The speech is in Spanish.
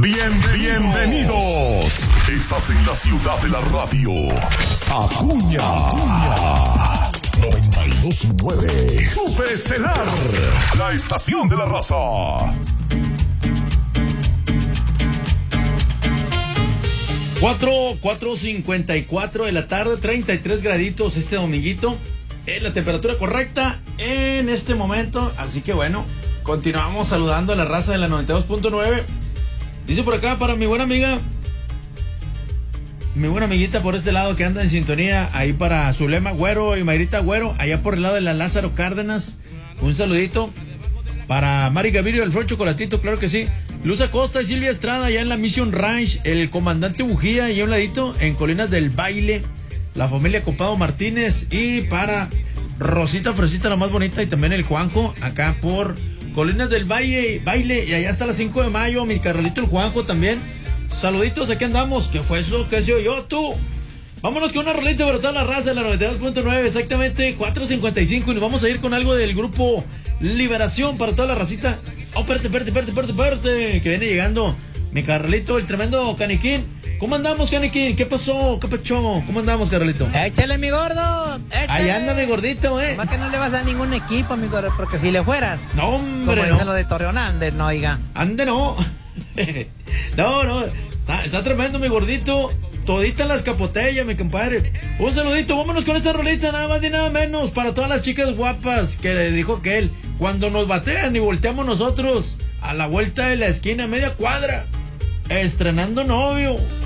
Bienvenidos. Estás en la ciudad de la radio. Acuña. 92.9. Super Estelar. La estación de la raza. Cuatro 54 de la tarde, 33 graditos este dominguito. Es la temperatura correcta en este momento. Así que bueno, continuamos saludando a la raza de la 92.9. Dice por acá para mi buena amiga, mi buena amiguita por este lado que anda en sintonía, ahí para Zulema Güero y Mayrita Güero, allá por el lado de la Lázaro Cárdenas. Un saludito para Mari Gavirio, el Flor Chocolatito, claro que sí. Luz Acosta y Silvia Estrada, allá en la Mission Ranch, el comandante Bujía, y a un ladito, en Colinas del Baile, la familia Copado Martínez, y para Rosita Fresita, la más bonita, y también el Juanjo, acá por Colinas del Baile, y allá hasta las 5 de mayo, mi carnalito el Juanjo también. Saluditos, aquí andamos. ¿Qué fue eso? ¿Qué se oyó tú? Vámonos con una rolita para toda la raza de la 92.9, exactamente 4:55, y nos vamos a ir con algo del grupo Liberación para toda la racita. Oh, espérate, que viene llegando mi carnalito, el tremendo Caniquín. ¿Cómo andamos, Caniquín? ¿Qué pasó? ¿Qué pecho? ¿Cómo andamos, carnalito? Échale, mi gordo. Échale. Ahí anda mi gordito, Más que no le vas a ningún equipo, mi gordo, porque si le fueras. No, hombre, como dicen lo de Torreón, ande, no, oiga. Ande, no. No. Está tremendo, mi gordito. Todita las capotellas, mi compadre. Un saludito, vámonos con esta rolita, nada más ni nada menos, para todas las chicas guapas que le dijo que él, cuando nos batean y volteamos nosotros a la vuelta de la esquina, media cuadra, estrenando novio.